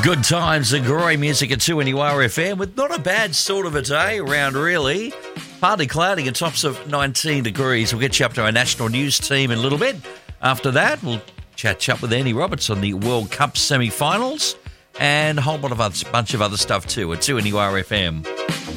Good times and great music at 2NURFM with not a bad sort of a day around, really. Partly cloudy and tops of 19 degrees. We'll get you up to our national news team in a little bit. After that, we'll chat up with Andy Roberts on the World Cup semi-finals and a whole bunch of other stuff too at 2NURFM.